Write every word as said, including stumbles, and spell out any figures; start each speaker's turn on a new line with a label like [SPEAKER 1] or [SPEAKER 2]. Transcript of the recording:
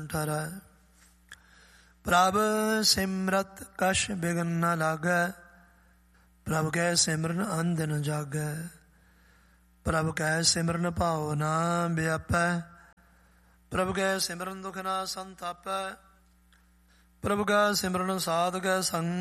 [SPEAKER 1] ਠਰੈ। ਪ੍ਰਭ ਸਿਮਰਤ ਕਛ ਬਿਘਨ ਨ ਲਾਗੈ, ਪ੍ਰਭ ਕੈ ਸਿਮਰਨ ਅੰਧ ਨ ਜਾਗੈ। ਪ੍ਰਭ ਕੈ ਸਿਮਰਨ ਭਾਉ ਨਾ ਵਿਆਪੈ, ਪ੍ਰਭ ਕੈ ਸਿਮਰਨ ਦੁਖ ਨਾ ਸੰਤਾਪੈ। ਪ੍ਰਭ ਕੈ ਸਿਮਰਨ ਸਾਧ ਕੈ ਸੰਗ